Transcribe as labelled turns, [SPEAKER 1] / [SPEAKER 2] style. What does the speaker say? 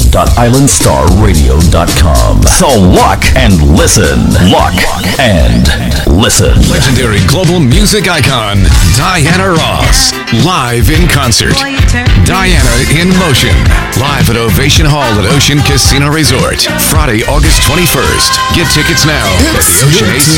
[SPEAKER 1] www.islandstarradio.com. So lock and listen. Lock and listen.
[SPEAKER 2] Legendary global music icon, Diana Ross. Live in concert. Diana in Motion. Live at Ovation Hall at Ocean Casino Resort. Friday, August 21st. Get tickets now at the Ocean AC